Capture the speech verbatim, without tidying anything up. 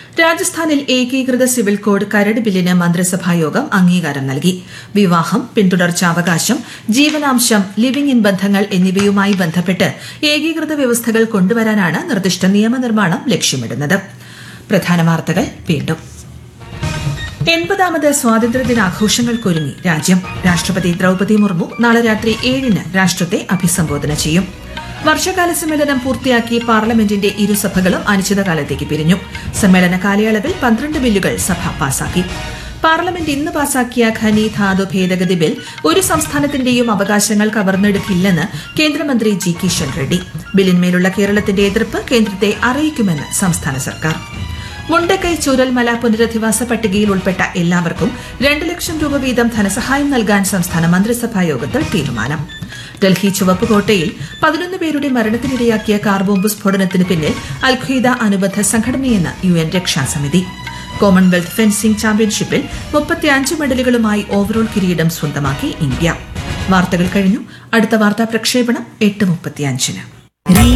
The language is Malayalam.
രാജസ്ഥാനിൽ ഏകീകൃത സിവിൽ കോഡ് കരട് ബില്ലിന് മന്ത്രിസഭായോഗം അംഗീകാരം നൽകി. വിവാഹം, പിന്തുടർച്ചാവകാശം, ജീവനാംശം, ലിവിംഗ് ഇൻ ബന്ധങ്ങൾ എന്നിവയുമായി ബന്ധപ്പെട്ട് ഏകീകൃത വ്യവസ്ഥകൾ കൊണ്ടുവരാനാണ് നിർദ്ദിഷ്ട നിയമനിർമ്മാണം ലക്ഷ്യമിടുന്നത്. പ്രധാന വാർത്തകൾ വീണ്ടും. എൺപതാമത് സ്വാതന്ത്ര്യദിനാഘോഷങ്ങൾക്കൊരുങ്ങി രാജ്യം. രാഷ്ട്രപതി ദ്രൌപദി മുർമു നാളെ രാത്രി ഏഴിന് രാഷ്ട്രത്തെ അഭിസംബോധന ചെയ്യും. വർഷകാല സമ്മേളനം പൂർത്തിയാക്കി പാർലമെന്റിന്റെ ഇരുസഭകളും അനിശ്ചിതകാലത്തേക്ക് പിരിഞ്ഞു. സമ്മേളന കാലയളവിൽ പന്ത്രണ്ട് ബില്ലുകൾ സഭ പാസാക്കി. പാർലമെന്റ് ഇന്ന് പാസാക്കിയ ഖനി ധാതു ഭേദഗതി ബിൽ ഒരു സംസ്ഥാനത്തിന്റെയും അവകാശങ്ങൾ കവർന്നെടുക്കില്ലെന്ന് കേന്ദ്രമന്ത്രി ജി കിഷൻ റെഡ്ഡി. ബില്ലിന്മേലുള്ള കേരളത്തിന്റെ എതിർപ്പ് കേന്ദ്രത്തെ അറിയിക്കുമെന്ന് സംസ്ഥാന സർക്കാർ. മുണ്ടക്കൈ ചൂരൽമല പുനരധിവാസ പട്ടികയിൽ ഉൾപ്പെട്ട എല്ലാവർക്കും രണ്ട് ലക്ഷം രൂപ വീതം ധനസഹായം നൽകാൻ സംസ്ഥാന മന്ത്രിസഭാ യോഗത്തിൽ തീരുമാനം. ഡൽഹി ചുവപ്പുകോട്ടയിൽ പതിനൊന്ന് പേരുടെ മരണത്തിനിടയാക്കിയ കാർ ബോംബ് സ്ഫോടനത്തിന് പിന്നിൽ അൽഖ്വയ്ദ അനുബന്ധ സംഘടനയെന്ന് യു എൻ രക്ഷാസമിതി. കോമൺവെൽത്ത് ഫെൻസിംഗ് ചാമ്പ്യൻഷിപ്പിൽ മുപ്പത്തിയഞ്ച് മെഡലുകളുമായി ഓവറോൾ കിരീടം സ്വന്തമാക്കി ഇന്ത്യ. വാർത്തകൾ കഴിഞ്ഞു. അടുത്ത വാർത്താ പ്രക്ഷേപണം എട്ട് മുപ്പത്തിയഞ്ചിന്.